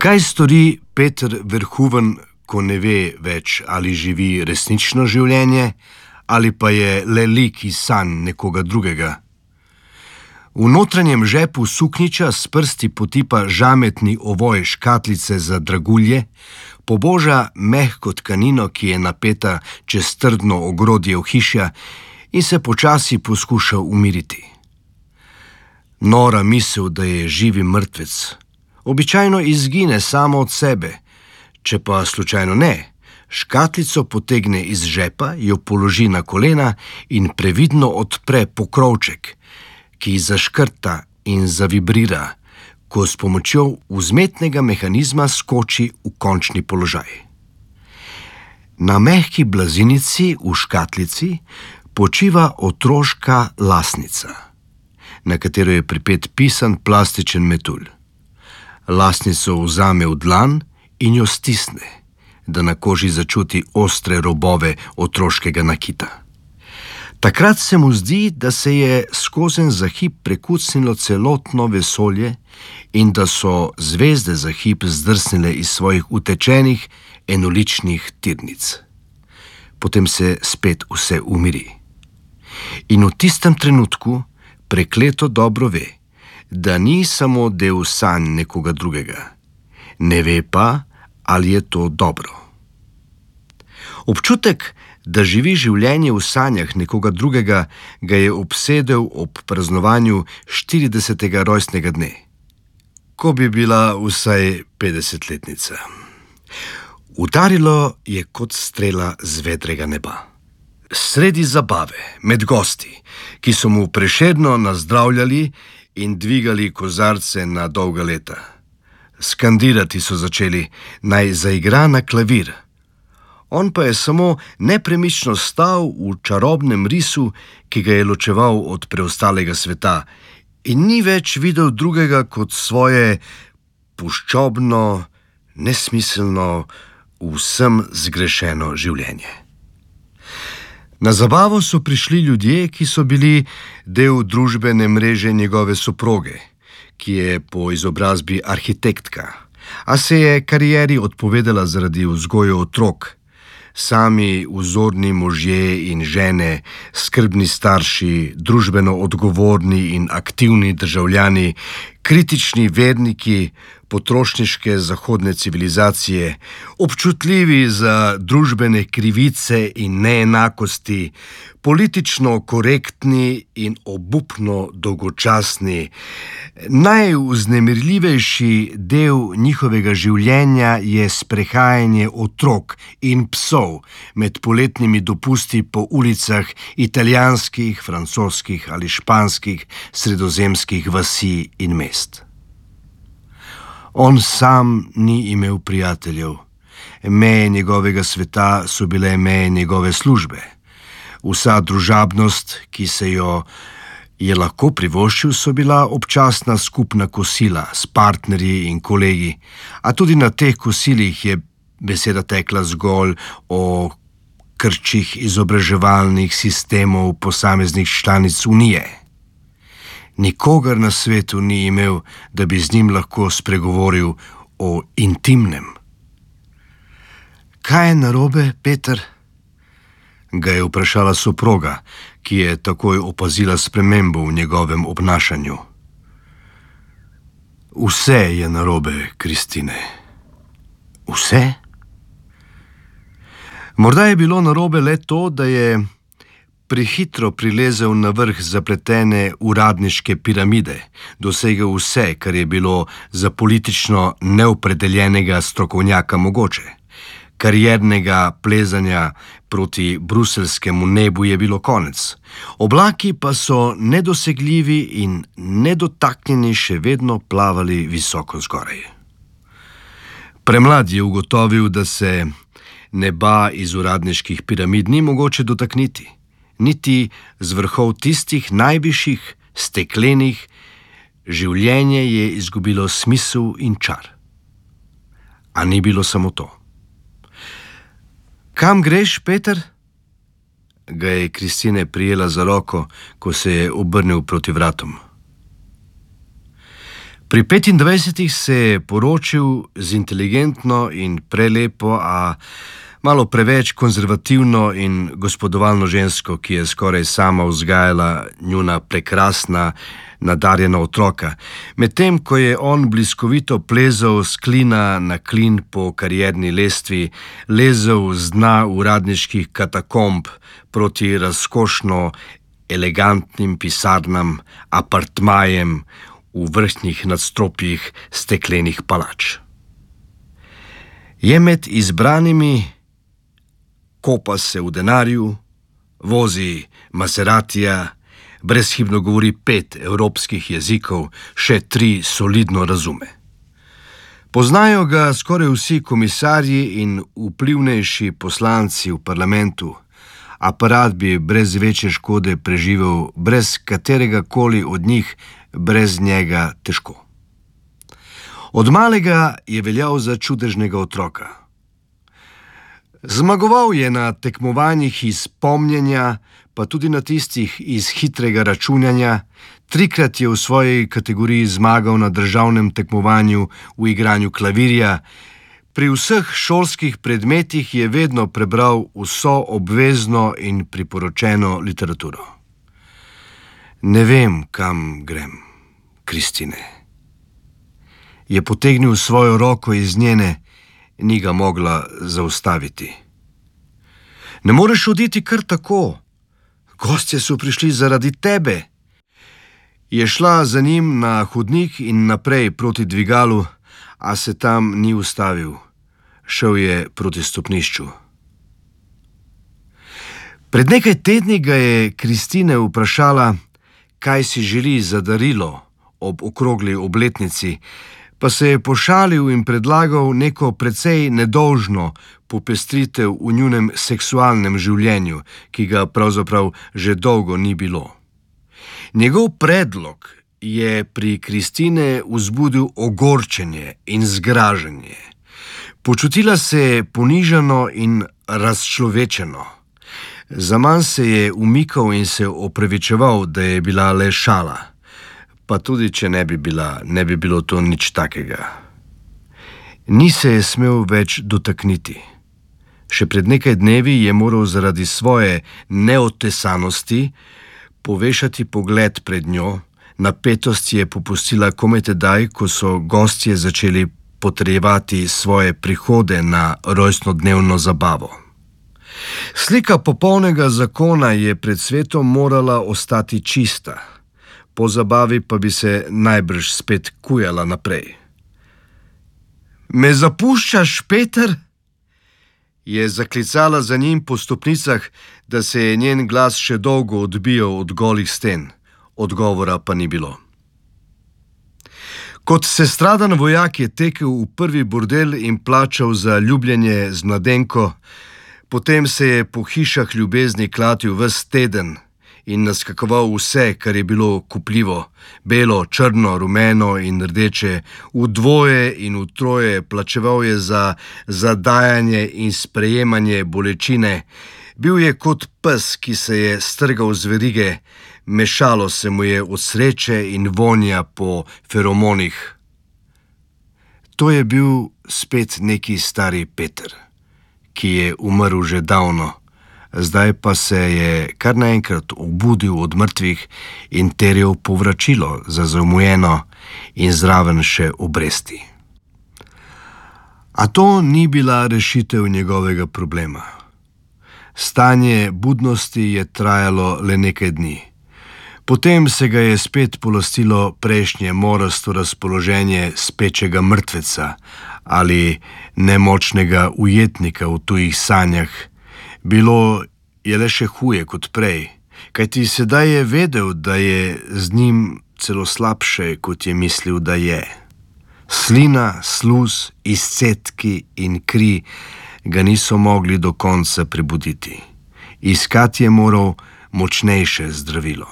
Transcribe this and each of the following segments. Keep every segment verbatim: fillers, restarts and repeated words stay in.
Kaj stori Peter Verhoeven, ko ne ve več, ali živi resnično življenje, ali pa je le lik iz sanj nekoga drugega? V notranjem žepu suknjiča s prsti potipa žametni ovoj škatlice za dragulje, poboža mehko tkanino, ki je napeta čez trdno ogrodje ohišja, in se počasi poskuša umiriti. Nora misel, da je živi mrtvec, običajno izgine samo od sebe, če pa slučajno ne, škatlico potegne iz žepa, jo položi na kolena in previdno odpre pokrovček, ki zaškrta in zavibrira, ko s pomočjo vzmetnega mehanizma skoči v končni položaj. Na mehki blazinici v škatlici počiva otroška lasnica, na katero je pripet pisan plastičen metulj. Lasnico vzame v dlan in jo stisne, da na koži začuti ostre robove otroškega nakita. Takrat se mu zdi, da se je skozen za hip prekucnilo celotno vesolje in da so zvezde za hip zdrsnile iz svojih utečenih enoličnih tirnic. Potem se spet vse umiri. In v tistem trenutku prekleto dobro ve, da ni samo del sanj nekoga drugega. Ne ve pa, ali je to dobro. Občutek, da živi življenje v sanjah nekoga drugega, ga je obsedel ob praznovanju štiridesetega rojstnega dne, ko bi bila vsaj petdesetletnica. Udarilo je kot strela z vedrega neba. Sredi zabave, med gosti, ki so mu prešerno nazdravljali in dvigali kozarce na dolga leta. Skandirati so začeli, naj zaigra na klavir. On pa je samo nepremično stal v čarobnem risu, ki ga je ločeval od preostalega sveta, in ni več videl drugega kot svoje puščobno, nesmiselno, vsem zgrešeno življenje. Na zabavo so prišli ljudje, ki so bili del družbene mreže njegove soproge, ki je po izobrazbi arhitektka, a se je karieri odpovedala zaradi vzgoje otrok. Sami vzorni možje in žene, skrbni starši, družbeno odgovorni in aktivni državljani, kritični verniki potrošniške zahodne civilizacije, občutljivi za družbene krivice in neenakosti, politično korektni in obupno dolgočasni. Najvznemirljivejši del njihovega življenja je sprehajanje otrok in psov med poletnimi dopusti po ulicah italijanskih, francoskih ali španskih sredozemskih vasi in mest. On sam ni imel prijateljev. Meje njegovega sveta so bile meje njegove službe. Vsa družabnost, ki se jo je lahko privoščil, so bila občasna skupna kosila s partnerji in kolegi, a tudi na teh kosilih je beseda tekla zgolj o krčih izobraževalnih sistemov posameznih članic Unije. Nikogar na svetu ni imel, da bi z njim lahko spregovoril o intimnem. Kaj je narobe, Peter? Ga je vprašala soproga, ki je takoj opazila spremembo v njegovem obnašanju. Vse je narobe, Kristine. Vse? Morda je bilo narobe le to, da je prehitro prilezel na vrh zapletene uradniške piramide, dosegel vse, kar je bilo za politično neopredeljenega strokovnjaka mogoče. Kariernega plezanja proti bruselskemu nebu je bilo konec. Oblaki pa so nedosegljivi in nedotaknjeni še vedno plavali visoko zgoraj. Premlad je ugotovil, da se neba iz uradniških piramid ni mogoče dotakniti, niti z vrhov tistih najvišjih, steklenih. Življenje je izgubilo smisel in čar. A ni bilo samo to. Kam greš, Peter? Ga je Kristine prijela za roko, ko se je obrnil proti vratom. Pri petindvajsetih se je poročil z inteligentno in prelepo, a malo preveč konzervativno in gospodovalno žensko, ki je skoraj sama vzgajala njuna prekrasna, nadarjena otroka, medtem ko je on bliskovito plezal s klina na klin po karierni lestvi, lezel z dna uradniških katakomb proti razkošno elegantnim pisarnam, apartmajem v vrhnjih nadstropjih steklenih palač. Je med izbranimi, kopa se v denarju, vozi Maseratija, brezhibno govori pet evropskih jezikov, še tri solidno razume. Poznajo ga skoraj vsi komisarji in vplivnejši poslanci v parlamentu. Aparat bi brez večje škode preživel brez katerega koli od njih, brez njega težko. Od malega je veljal za čudežnega otroka. Zmagoval je na tekmovanjih iz pomnjenja, pa tudi na tistih iz hitrega računanja. Trikrat je v svoji kategoriji zmagal na državnem tekmovanju v igranju klavirja. Pri vseh šolskih predmetih je vedno prebral vso obvezno in priporočeno literaturo. Ne vem, kam grem, Kristine. Je potegnil svojo roko iz njene, ni ga mogla zaustaviti. Ne moreš oditi kar tako. Gostje so prišli zaradi tebe. Je šla za njim na hodnik in naprej proti dvigalu, a se tam ni ustavil. Šel je proti stopnišču. Pred nekaj tedni ga je Kristine vprašala, kaj si želi za darilo ob okrogli obletnici, pa se je pošalil in predlagal neko precej nedolžno popestritev v njunem seksualnem življenju, ki ga pravzaprav že dolgo ni bilo. Njegov predlog je pri Kristine vzbudil ogorčenje in zgražanje. Počutila se je ponižano in razčlovečeno. Zaman se je umikal in se opravičeval, da je bila le šala. Pa tudi, če ne bi bila, ne bi bilo to nič takega. Ni se je smel več dotakniti. Še pred nekaj dnevi je moral zaradi svoje neotesanosti povešati pogled pred njo, napetost je popustila komaj tedaj, ko so gostje začeli potrjevati svoje prihode na rojstnodnevno zabavo. Slika popolnega zakona je pred svetom morala ostati čista, po zabavi pa bi se najbrž spet kujala naprej. Me zapuščaš, Peter? Je zaklicala za njim po stopnicah, da se je njen glas še dolgo odbijal od golih sten. Odgovora pa ni bilo. Kot sestradan vojak je tekel v prvi bordel in plačal za ljubljenje z mladenko, potem se je po hišah ljubezni klatil ves teden in naskakoval vse, kar je bilo kupljivo, belo, črno, rumeno in rdeče, v dvoje in v troje, plačeval je za zadajanje in sprejemanje bolečine. Bil je kot pes, ki se je strgal z verige, mešalo se mu je od sreče in vonja po feromonih. To je bil spet neki stari Peter, ki je umrl že davno. Zdaj pa se je kar naenkrat obudil od mrtvih in terjal povračilo za zamujeno in zraven še obresti. A to ni bila rešitev njegovega problema. Stanje budnosti je trajalo le nekaj dni. Potem se ga je spet polastilo prejšnje morasto razpoloženje spečega mrtveca ali nemočnega ujetnika v tujih sanjah. Bilo je le še huje kot prej, kajti sedaj je vedel, da je z njim celo slabše, kot je mislil, da je. Slina, sluz, izcedki in kri ga niso mogli do konca prebuditi. Iskati je moral močnejše zdravilo.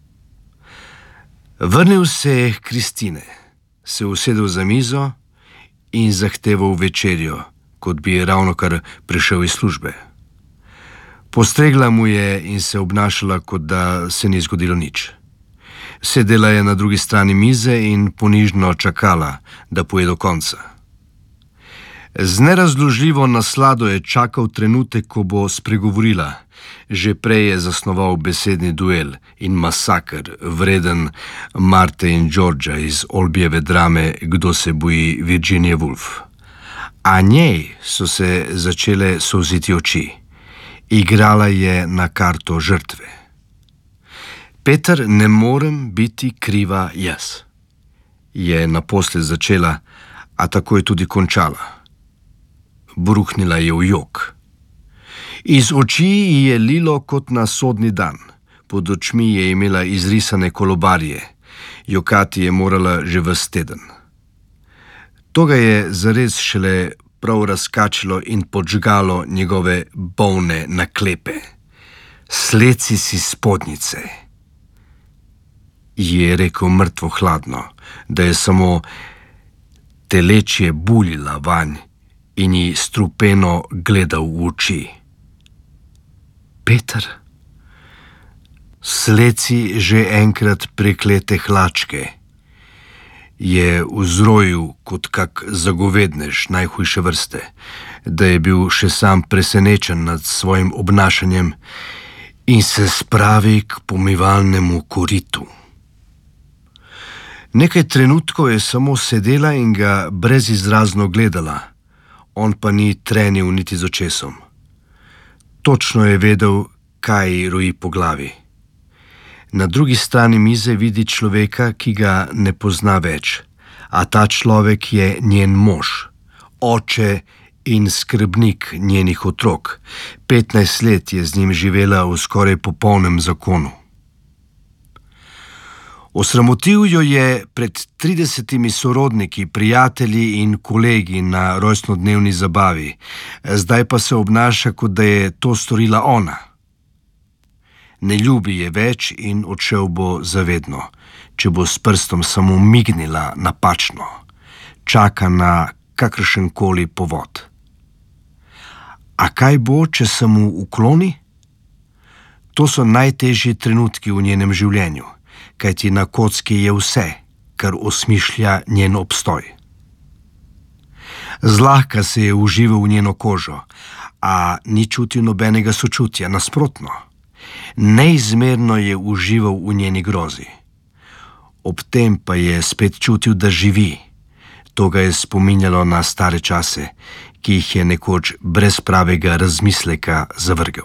Vrnil se je k Kristine, se usedel za mizo in zahteval večerjo, kot bi ravnokar prišel iz službe. Postregla mu je in se obnašala, kot da se ni zgodilo nič. Sedela je na drugi strani mize in ponižno čakala, da poje do konca. Z nerazložljivo naslado je čakal trenutek, ko bo spregovorila. Že prej je zasnoval besedni duel in masaker, vreden Marte in Georgea iz Olbijeve drame Kdo se boji Virginije Woolf. A njej so se začele solziti oči. Igrala je na karto žrtve. Peter, ne morem biti kriva jaz, je naposled začela, a tako je tudi končala. Bruhnila je v jok. Iz oči ji je lilo kot na sodni dan. Pod očmi je imela izrisane kolobarje. Jokati je morala že ves teden. To ga je zares šele prav razkačilo in podžgalo njegove bolne naklepe. Sleci si spodnjice, je rekel mrtvo hladno, da je samo telečje buljila vanj in ji strupeno gledal v oči. Peter, sleci že enkrat preklete hlačke, je vzrojil kot kak zagovednež najhujše vrste, da je bil še sam presenečen nad svojim obnašanjem in se spravi k pomivalnemu koritu. Nekaj trenutkov je samo sedela in ga brezizrazno gledala, on pa ni trenil niti z očesom. Točno je vedel, kaj roji po glavi. Na drugi strani mize vidi človeka, ki ga ne pozna več, a ta človek je njen mož, oče in skrbnik njenih otrok. petnajst let je z njim živela v skoraj popolnem zakonu. Osramotil jo je pred tridesetimi sorodniki, prijatelji in kolegi na rojstnodnevni zabavi, zdaj pa se obnaša, kot da je to storila ona. Ne ljubi je več in odšel bo zavedno, če bo s prstom samo mignila napačno, čaka na kakršenkoli povod. A kaj bo, če se mu ukloni? To so najtežji trenutki v njenem življenju, kajti na kocki je vse, kar osmišlja njen obstoj. Zlahka se je užival v njeno kožo, a ni čutil nobenega sočutja, nasprotno. Neizmerno je užival v njeni grozi. Ob tem pa je spet čutil, da živi. To ga je spominjalo na stare čase, ki jih je nekoč brez pravega razmisleka zavrgel.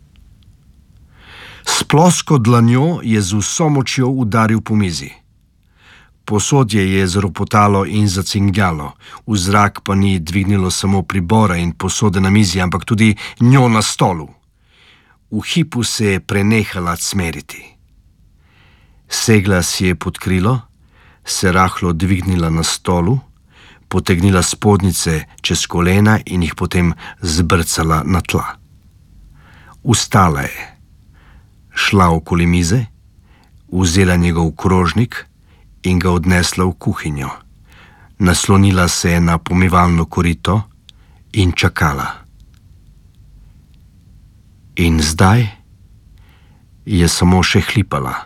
S plosko dlanjo je z vso močjo udaril po mizi. Posodje je zropotalo in zacingljalo, v zrak pa ni dvignilo samo pribora in posode na mizi, ampak tudi njo na stolu. V hipu se je prenehala cmeriti. Segla si je pod krilo, se rahlo dvignila na stolu, potegnila spodnjice čez kolena in jih potem zbrcala na tla. Vstala je, šla okoli mize, vzela njegov krožnik in ga odnesla v kuhinjo. Naslonila se je na pomivalno korito in čakala. In zdaj je samo še hlipala.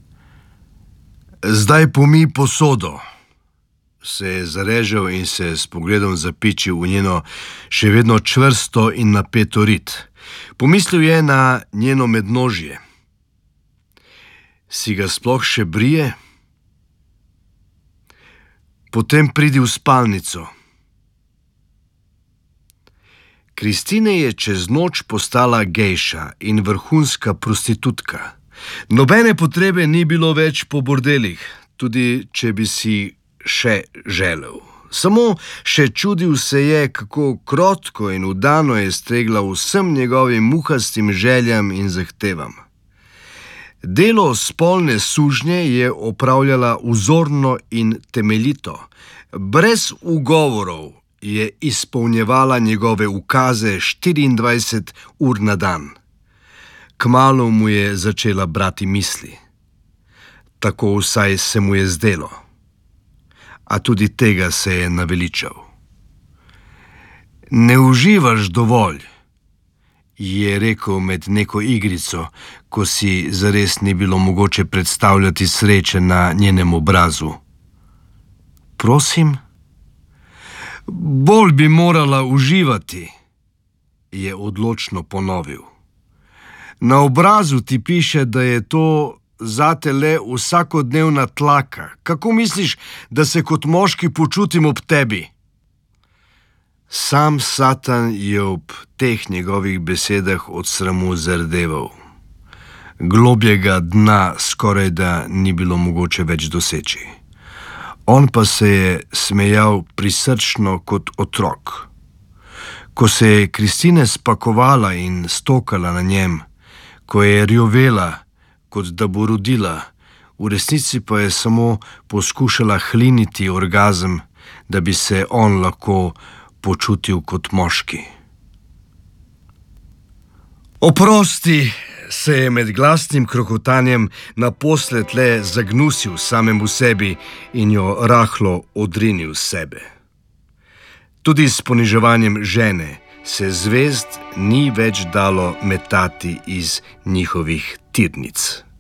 Zdaj pomij posodo, se je zarežal in se s pogledom zapičil v njeno še vedno čvrsto in napeto rit. Pomislil je na njeno mednožje. Si ga sploh še brije? Potem pridi v spalnico. Kristine je čez noč postala gejša in vrhunska prostitutka. Nobene potrebe ni bilo več po bordelih, tudi če bi si še želel. Samo še čudil se je, kako krotko in vdano je stregla vsem njegovim muhastim željam in zahtevam. Delo spolne sužnje je opravljala vzorno in temeljito. Brez ugovorov je izpolnjevala njegove ukaze štiriindvajset ur na dan. Kmalu mu je začela brati misli. Tako vsaj se mu je zdelo. A tudi tega se je naveličal. Ne uživaš dovolj, je rekel med neko igrico, ko si zares ni bilo mogoče predstavljati sreče na njenem obrazu. Prosim? Bolj bi morala uživati, je odločno ponovil. Na obrazu ti piše, da je to zate le vsakodnevna tlaka. Kako misliš, da se kot moški počutim ob tebi? Sam Satan je ob teh njegovih besedah od sramu zardeval. Globjega dna skoraj da ni bilo mogoče več doseči. On pa se je smejal prisrčno kot otrok. Ko se je Kristine spakovala in stokala na njem, ko je rjovela, kot da bo rodila, v resnici pa je samo poskušala hliniti orgazem, da bi se on lahko počutil kot moški. Oprosti, se je med glasnim krokotanjem naposled le zagnusil samemu sebi in jo rahlo odrinil sebe. Tudi s poniževanjem žene se zvezd ni več dalo metati iz njihovih tirnic.